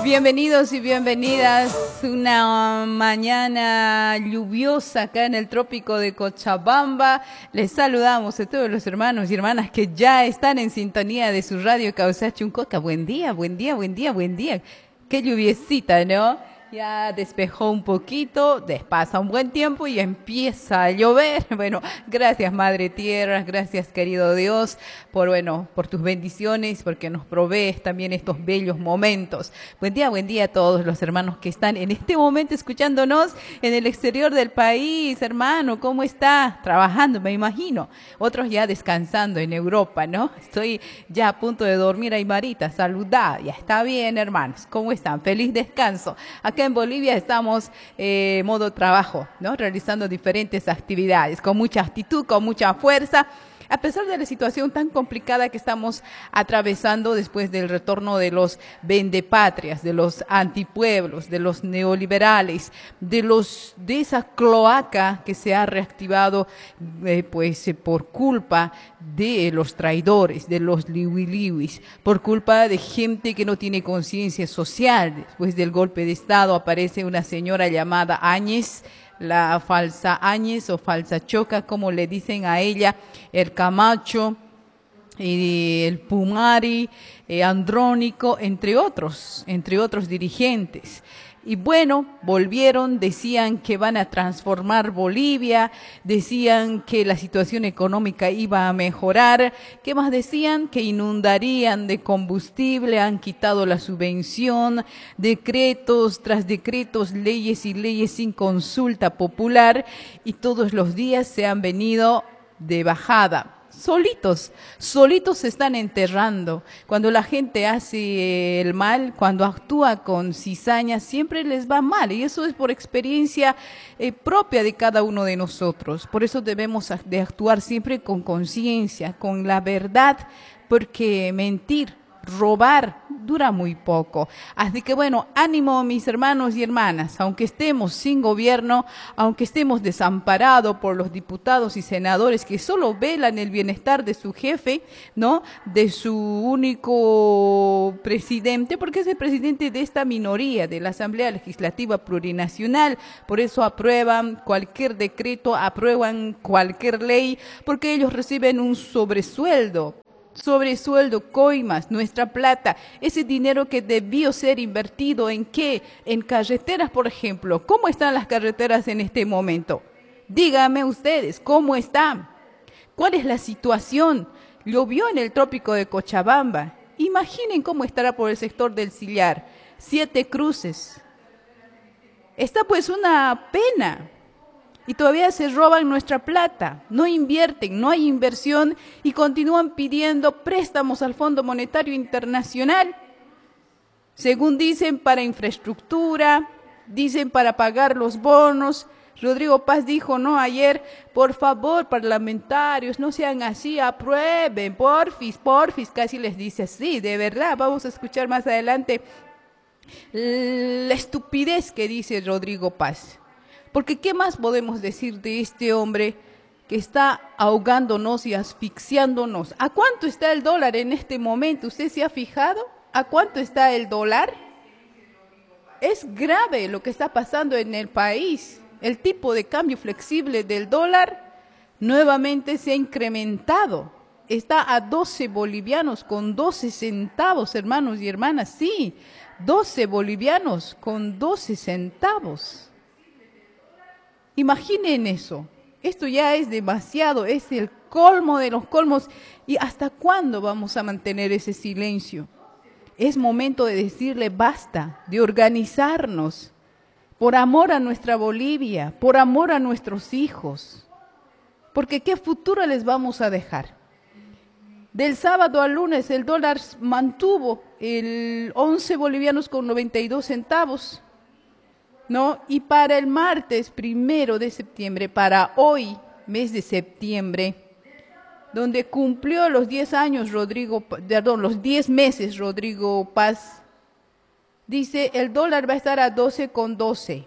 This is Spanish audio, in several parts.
Bienvenidos y bienvenidas. Una mañana lluviosa acá en el trópico de Cochabamba. Les saludamos a todos los hermanos y hermanas que ya están en sintonía de su radio Causachi Uncoca. Buen día, buen día, buen día, buen día. Qué lluviecita, ¿no? Ya despejó un poquito, pasa un buen tiempo y empieza a llover. Bueno, gracias Madre Tierra, gracias querido Dios por tus bendiciones, porque nos provees también estos bellos momentos. Buen día a todos los hermanos que están en este momento escuchándonos en el exterior del país. Hermano, ¿cómo está? Trabajando, me imagino. Otros ya descansando en Europa, ¿no? Estoy ya a punto de dormir. Aymarita, saludá. Ya está bien, hermanos. ¿Cómo están? Feliz descanso. Acá en Bolivia estamos modo trabajo, ¿no? Realizando diferentes actividades con mucha actitud, con mucha fuerza. A pesar de la situación tan complicada que estamos atravesando después del retorno de los vendepatrias, de los antipueblos, de los neoliberales, de esa cloaca que se ha reactivado por culpa de los traidores, de los liwiliwis, por culpa de gente que no tiene conciencia social. Después del golpe de Estado aparece una señora llamada Áñez, la falsa Áñez o falsa Choca, como le dicen a ella, el Camacho, el Pumari, Andrónico, entre otros dirigentes. Y bueno, volvieron, decían que van a transformar Bolivia, decían que la situación económica iba a mejorar. ¿Qué más decían? Que inundarían de combustible, han quitado la subvención, decretos tras decretos, leyes y leyes sin consulta popular, y todos los días se han venido de bajada. Solitos se están enterrando. Cuando la gente hace el mal, cuando actúa con cizaña, siempre les va mal. Y eso es por experiencia propia de cada uno de nosotros. Por eso debemos de actuar siempre con conciencia, con la verdad, porque mentir, robar, dura muy poco. Así que bueno, ánimo mis hermanos y hermanas, aunque estemos sin gobierno, aunque estemos desamparados por los diputados y senadores que solo velan el bienestar de su jefe, ¿no? De su único presidente, porque es el presidente de esta minoría, de la Asamblea Legislativa Plurinacional. Por eso aprueban cualquier decreto, aprueban cualquier ley, porque ellos reciben un sobresueldo, coimas, nuestra plata, ese dinero que debió ser invertido ¿en qué? En carreteras, por ejemplo. ¿Cómo están las carreteras en este momento? Díganme ustedes, ¿cómo están? ¿Cuál es la situación? Llovió en el trópico de Cochabamba. Imaginen cómo estará por el sector del Sillar. 7 Cruces. Está pues una pena. Y todavía se roban nuestra plata, no invierten, no hay inversión y continúan pidiendo préstamos al Fondo Monetario Internacional. Según dicen, para infraestructura, dicen para pagar los bonos. Rodrigo Paz dijo, ¿no? Ayer, por favor, parlamentarios, no sean así, aprueben, porfis, casi les dice así, de verdad. Vamos a escuchar más adelante la estupidez que dice Rodrigo Paz. Porque ¿qué más podemos decir de este hombre que está ahogándonos y asfixiándonos? ¿A cuánto está el dólar en este momento? ¿Usted se ha fijado? ¿A cuánto está el dólar? Es grave lo que está pasando en el país. El tipo de cambio flexible del dólar nuevamente se ha incrementado. Está a 12 bolivianos con 12 centavos, hermanos y hermanas. Sí, 12 bolivianos con 12 centavos. Imaginen eso, esto ya es demasiado, es el colmo de los colmos. ¿Y hasta cuándo vamos a mantener ese silencio? Es momento de decirle basta, de organizarnos, por amor a nuestra Bolivia, por amor a nuestros hijos. Porque ¿qué futuro les vamos a dejar? Del sábado al lunes el dólar mantuvo el 11 bolivianos con 92 centavos. ¿No? Y para el martes 1 de septiembre, para hoy, mes de septiembre, donde cumplió los 10 años los 10 meses Rodrigo Paz, dice el dólar va a estar a 12,12.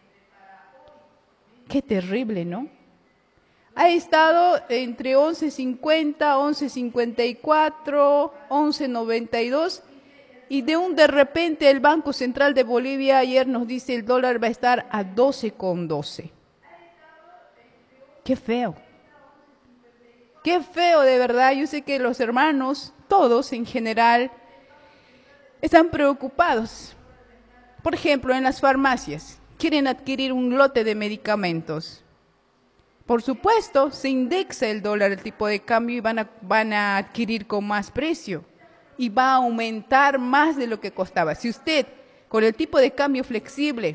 Qué terrible, ¿no? Ha estado entre 11.50, 11.54, 11.92 Y de repente el Banco Central de Bolivia ayer nos dice el dólar va a estar a 12,12. Qué feo. Qué feo, de verdad. Yo sé que los hermanos, todos en general, están preocupados. Por ejemplo, en las farmacias, quieren adquirir un lote de medicamentos. Por supuesto, se indexa el dólar, el tipo de cambio, y van a adquirir con más precio. Y va a aumentar más de lo que costaba. Si usted, con el tipo de cambio flexible,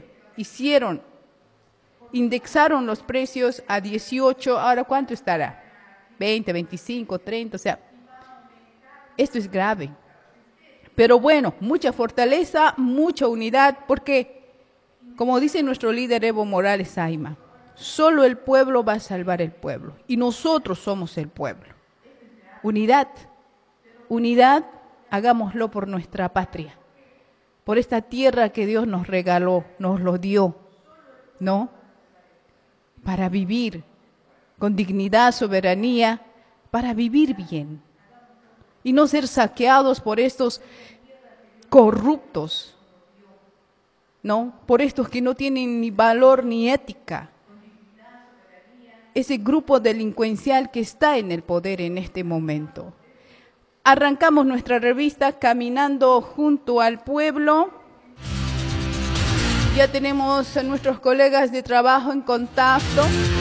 indexaron los precios a 18, ahora ¿cuánto estará? 20, 25, 30, o sea, esto es grave. Pero bueno, mucha fortaleza, mucha unidad, porque, como dice nuestro líder Evo Morales Ayma, solo el pueblo va a salvar el pueblo, y nosotros somos el pueblo. Unidad, unidad. Hagámoslo por nuestra patria, por esta tierra que Dios nos regaló, nos lo dio, ¿no? Para vivir con dignidad, soberanía, para vivir bien y no ser saqueados por estos corruptos, ¿no? Por estos que no tienen ni valor ni ética. Ese grupo delincuencial que está en el poder en este momento. Arrancamos nuestra revista Caminando junto al pueblo. Ya tenemos a nuestros colegas de trabajo en contacto.